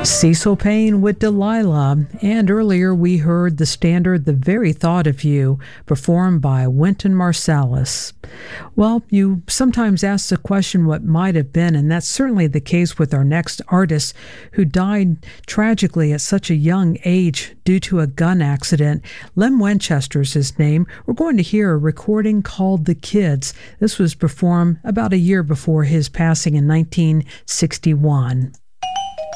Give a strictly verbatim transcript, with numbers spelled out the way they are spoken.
Cecil Payne with Delilah, and earlier we heard the standard The Very Thought of You, performed by Wynton Marsalis. Well, you sometimes ask the question what might have been, and that's certainly the case with our next artist, who died tragically at such a young age due to a gun accident. Lem Winchester's his name. We're going to hear a recording called The Kids. This was performed about a year before his passing in nineteen sixty-one.